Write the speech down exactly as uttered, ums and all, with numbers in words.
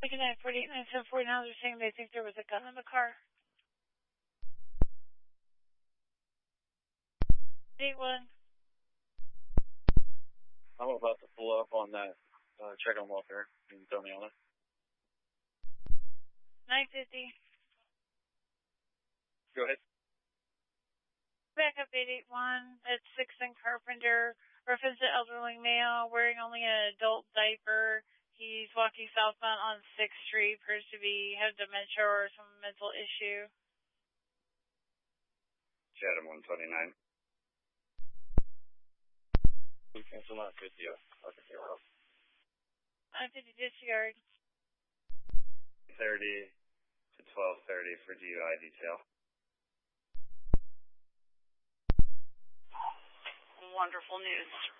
Looking at forty-eight nine seven forty now, they're saying they think there was a gun in the car. eight one. I'm about to pull up on that uh, check on welfare. Can you tell me on it? nine fifty. Go ahead. Back up eight eight one at sixth and Carpenter. Reference to elderly male wearing only an adult diaper. He's walking southbound on sixth Street. Appears to be have dementia or some mental issue. Chatham one twenty-nine. Cancel nine fifty. Okay, zero. nine fifty disregard. thirty to twelve thirty for D U I detail. Wonderful news.